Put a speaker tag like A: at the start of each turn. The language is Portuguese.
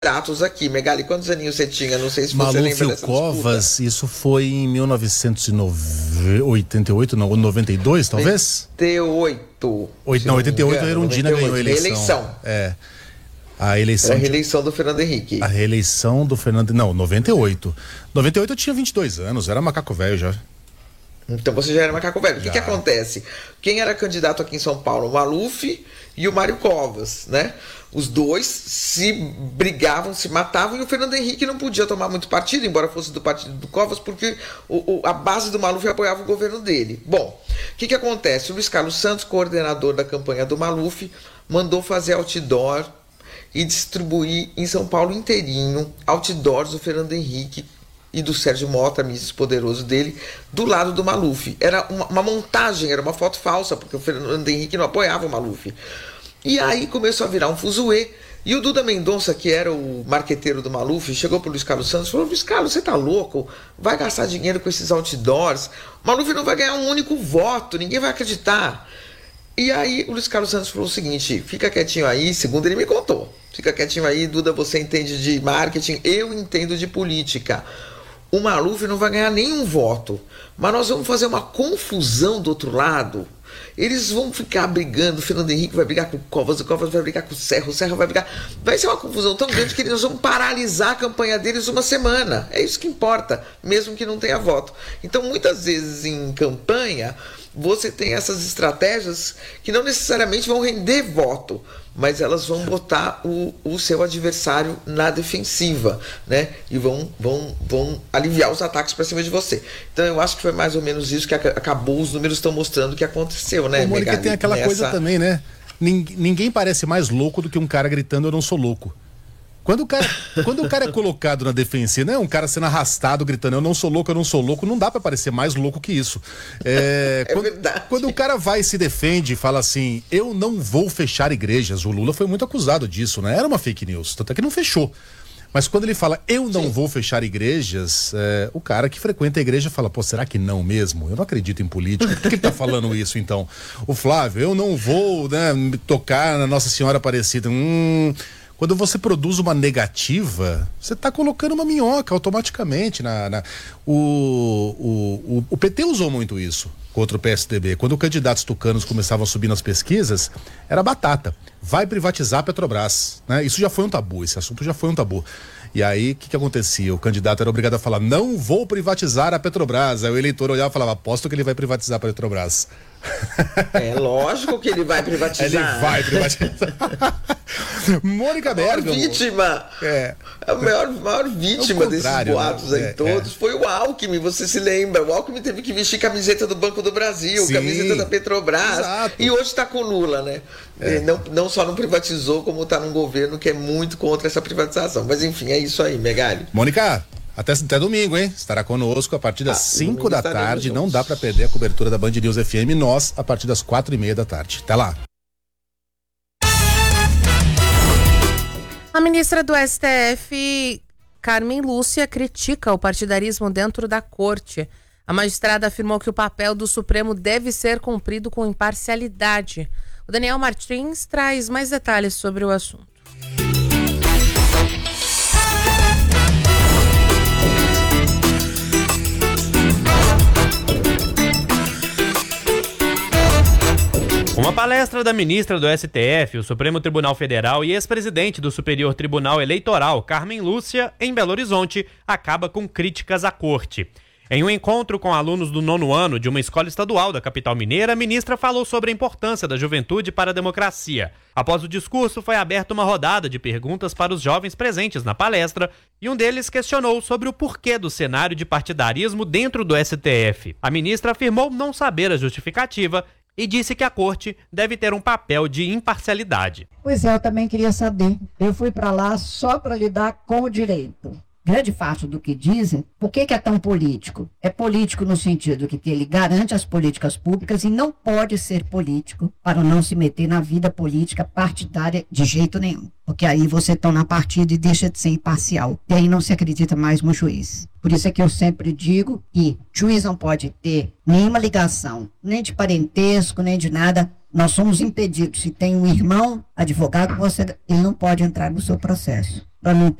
A: Atos aqui. Megali, quantos aninhos você tinha? Não sei se você
B: Maluf
A: lembra
B: e
A: dessa
B: Covas,
A: disputa.
B: isso foi em 1988, não, 92, talvez?
A: 88.
B: Não, 88 a Erundina ganhou a eleição.
A: Reeleição.
B: É. A eleição.
A: Era a reeleição do Fernando Henrique.
B: A reeleição do Fernando. Não, 98. 98 eu tinha 22 anos, era macaco velho já.
A: Então você já era macaco velho. O que acontece? Quem era candidato aqui em São Paulo? O Maluf e o Mário Covas, né? Os dois se brigavam, se matavam, e o Fernando Henrique não podia tomar muito partido, embora fosse do partido do Covas, porque a base do Maluf apoiava o governo dele. Bom, o que acontece? O Luiz Carlos Santos, coordenador da campanha do Maluf, mandou fazer outdoor e distribuir em São Paulo inteirinho outdoors do Fernando Henrique e do Sérgio Mota, Mises Poderoso dele, do lado do Maluf. Era uma montagem, era uma foto falsa, porque o Fernando Henrique não apoiava o Maluf. E aí começou a virar um fuzuê, e o Duda Mendonça, que era o marqueteiro do Maluf, chegou pro Luiz Carlos Santos e falou: Luiz Carlos, você tá louco? Vai gastar dinheiro com esses outdoors? O Maluf não vai ganhar um único voto, ninguém vai acreditar. E aí o Luiz Carlos Santos falou o seguinte: fica quietinho aí, segundo ele me contou, fica quietinho aí, Duda, você entende de marketing, eu entendo de política. O Maluf não vai ganhar nenhum voto, mas nós vamos fazer uma confusão do outro lado. Eles vão ficar brigando, o Fernando Henrique vai brigar com o Covas vai brigar com o Serra vai brigar. Vai ser uma confusão tão grande que nós vamos paralisar a campanha deles uma semana. É isso que importa, mesmo que não tenha voto. Então, muitas vezes em campanha, você tem essas estratégias que não necessariamente vão render voto, mas elas vão botar o seu adversário na defensiva, né? E vão aliviar os ataques para cima de você. Então eu acho que foi mais ou menos isso que acabou, os números estão mostrando que aconteceu, né?
B: Mônica, tem aquela coisa também, né? Ninguém parece mais louco do que um cara gritando "eu não sou louco". Quando o cara é colocado na defensiva, né? Um cara sendo arrastado, gritando "eu não sou louco", não dá pra parecer mais louco que isso. Quando o cara vai e se defende e fala assim: eu não vou fechar igrejas. O Lula foi muito acusado disso, né? Era uma fake news, tanto é que não fechou. Mas quando ele fala "eu não vou fechar igrejas", o cara que frequenta a igreja fala: pô, será que não mesmo? Eu não acredito em política. Por que ele tá falando isso então? O Flávio: eu não vou, né, me tocar na Nossa Senhora Aparecida. Quando você produz uma negativa, você está colocando uma minhoca automaticamente. O PT usou muito isso contra o PSDB. Quando candidatos tucanos começavam a subir nas pesquisas, era batata. Vai privatizar a Petrobras, né? Isso já foi um tabu, esse assunto já foi um tabu. E aí, o que acontecia? O candidato era obrigado a falar: não vou privatizar a Petrobras. Aí o eleitor olhava e falava: aposto que ele vai privatizar a Petrobras.
A: É lógico que ele vai privatizar.
B: Ele vai privatizar. Mônica Bergamo.
A: Vítima. A maior vítima desses boatos aí todos foi o Alckmin, você se lembra? O Alckmin teve que vestir camiseta do Banco do Brasil, camiseta da Petrobras. Exato. E hoje está com o Lula, né? Não só não privatizou, como está num governo que é muito contra essa privatização. Mas enfim, é isso aí, Megali.
B: Mônica, até domingo, hein? Estará conosco a partir das 5 da tarde. Não dá para perder a cobertura da Band News FM. Nós, a partir das 4:30 da tarde. Até lá.
C: A ministra do STF, Carmen Lúcia, critica o partidarismo dentro da corte. A magistrada afirmou que o papel do Supremo deve ser cumprido com imparcialidade. O Daniel Martins traz mais detalhes sobre o assunto.
D: Uma palestra da ministra do STF, o Supremo Tribunal Federal e ex-presidente do Superior Tribunal Eleitoral, Carmen Lúcia, em Belo Horizonte, acaba com críticas à corte. Em um encontro com alunos do 9º ano de uma escola estadual da capital mineira, a ministra falou sobre a importância da juventude para a democracia. Após o discurso, foi aberta uma rodada de perguntas para os jovens presentes na palestra e um deles questionou sobre o porquê do cenário de partidarismo dentro do STF. A ministra afirmou não saber a justificativa e disse que a corte deve ter um papel de imparcialidade.
E: Pois é, eu também queria saber. Eu fui para lá só para lidar com o direito. Grande parte do que dizem, por que é tão político? É político no sentido que ele garante as políticas públicas e não pode ser político para não se meter na vida política partidária de jeito nenhum. Porque aí você toma partido e deixa de ser imparcial. E aí não se acredita mais no juiz. Por isso é que eu sempre digo que juiz não pode ter nenhuma ligação, nem de parentesco, nem de nada. Nós somos impedidos. Se tem um irmão advogado, ele não pode entrar no seu processo. para não